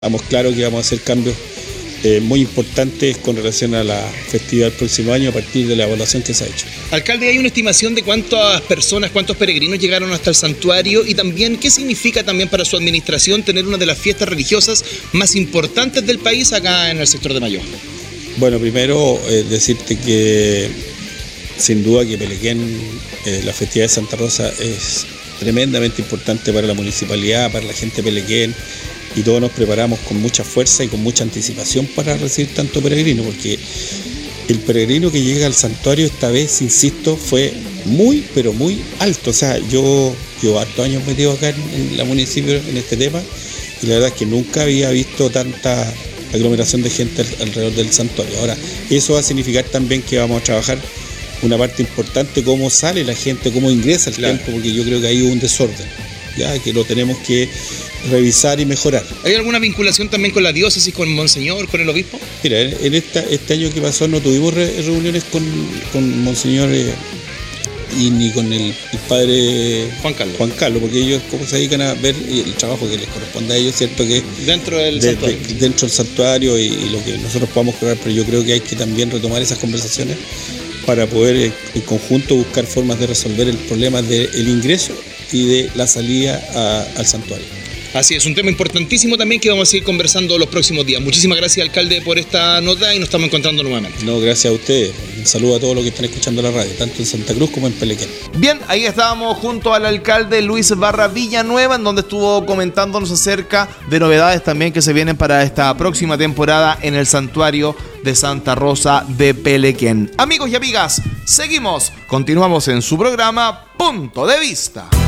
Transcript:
Estamos claros que vamos a hacer cambios muy importantes con relación a la festividad del próximo año a partir de la evaluación que se ha hecho. Alcalde, ¿hay una estimación de cuántas personas, cuántos peregrinos llegaron hasta el santuario? Y también, ¿qué significa también para su administración tener una de las fiestas religiosas más importantes del país acá en el sector de Mayo? Bueno, primero decirte que sin duda que Pelequén, la festividad de Santa Rosa es tremendamente importante para la municipalidad, para la gente de Pelequén, y todos nos preparamos con mucha fuerza y con mucha anticipación para recibir tanto peregrino, porque el peregrino que llega al santuario esta vez, insisto, fue muy, pero muy alto. O sea, yo llevo hartos años metido acá en la municipio en este tema, y la verdad es que nunca había visto tanta aglomeración de gente alrededor del santuario. Ahora, eso va a significar también que vamos a trabajar una parte importante, cómo sale la gente, cómo ingresa el templo, porque yo creo que hay un desorden, ya que lo tenemos que revisar y mejorar. ¿Hay alguna vinculación también con la diócesis, con Monseñor, con el obispo? Mira, en este año que pasó no tuvimos reuniones con Monseñor ni con el padre Juan Carlos, porque ellos como se dedican a ver el trabajo que les corresponde a ellos, cierto, que dentro del santuario, dentro del santuario y lo que nosotros podamos lograr, pero yo creo que hay que también retomar esas conversaciones para poder en conjunto buscar formas de resolver el problema del ingreso y de la salida al santuario. Así es, un tema importantísimo también que vamos a seguir conversando los próximos días. Muchísimas gracias, alcalde, por esta nota y nos estamos encontrando nuevamente. No, gracias a ustedes. Un saludo a todos los que están escuchando la radio, tanto en Santa Cruz como en Pelequén. Bien, ahí estábamos junto al alcalde Luis Barra Villanueva, en donde estuvo comentándonos acerca de novedades también que se vienen para esta próxima temporada en el santuario de Santa Rosa de Pelequén. Amigos y amigas, continuamos en su programa Punto de Vista.